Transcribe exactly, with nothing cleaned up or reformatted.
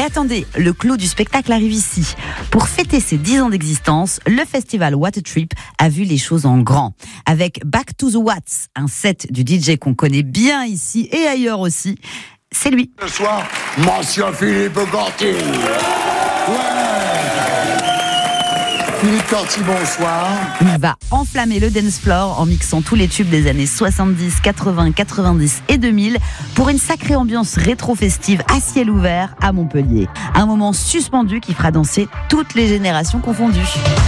attendez, le clou du spectacle arrive ici. Pour fêter ses dix ans d'existence, le festival What a Trip a vu les choses en grand. Avec Back to the Watts, un set du D J qu'on connaît bien ici et ailleurs aussi. C'est lui. Ce soir, Monsieur Philippe Corti. Ouais. Philippe Corti, bonsoir. Il va enflammer le dance floor en mixant tous les tubes des années soixante-dix, quatre-vingts, quatre-vingt-dix et deux mille pour une sacrée ambiance rétro-festive à ciel ouvert à Montpellier. Un moment suspendu qui fera danser toutes les générations confondues.